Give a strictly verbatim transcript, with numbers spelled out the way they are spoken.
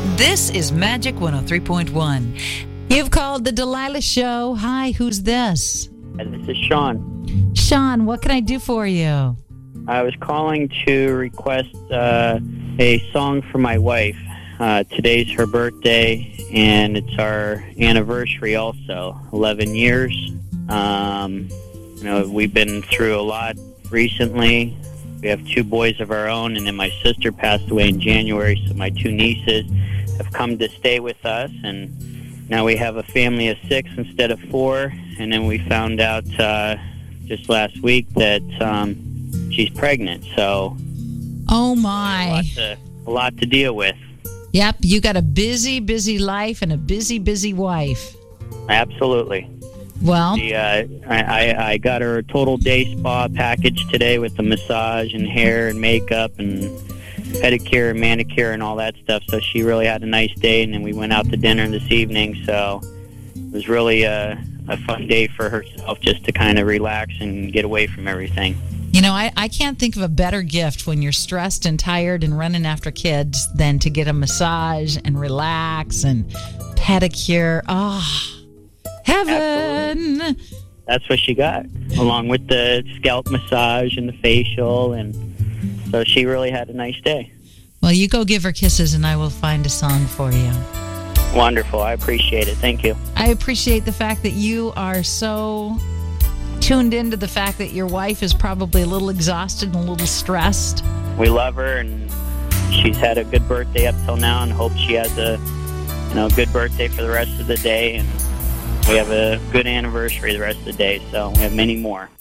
This is Magic one oh three point one. You've called the Delilah Show. Hi, who's this? This is Sean. Sean, what can I do for you? I was calling to request uh, a song for my wife. Uh, today's her birthday, and it's our anniversary also, eleven years. Um, you know, we've been through a lot recently. We have two boys of our own, and then my sister passed away in January, so my two nieces have come to stay with us, and now we have a family of six instead of four. And then we found out uh, just last week that um, she's pregnant, so Oh, a my. lot, to, a lot to deal with. Yep, you got a busy, busy life and a busy, busy wife. Absolutely. Well, The, uh, I, I, I got her a total day spa package today with the massage and hair and makeup and pedicure and manicure and all that stuff. So she really had a nice day, and then we went out to dinner this evening. So it was really a, a fun day for herself, just to kind of relax and get away from everything. you know, I, I can't think of a better gift when you're stressed and tired and running after kids than to get a massage and relax and pedicure. Ah, heaven. Absolutely. That's what she got, along with the scalp massage and the facial, and so she really had a nice day. Well, you go give her kisses, and I will find a song for you. Wonderful. I appreciate it. Thank you. I appreciate the fact that you are so tuned into the fact that your wife is probably a little exhausted and a little stressed. We love her, and she's had a good birthday up till now, and hope she has a you know good birthday for the rest of the day, and we have a good anniversary the rest of the day, so we have many more.